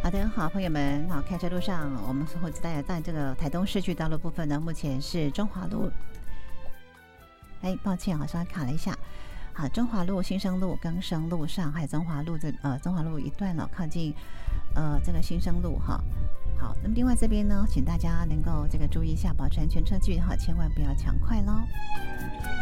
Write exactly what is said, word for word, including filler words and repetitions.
好的，好，朋友们，好，开车路上，我们会在在这个台东市区道路部分呢，目前是中华路。哎，抱歉，好像卡了一下。好，中华路、新生路、更生路上，还有中华路这呃中华路一段了，靠近呃这个新生路哈。好，那么另外这边呢，请大家能够这个注意一下，保持安全车距哈，千万不要抢快喽。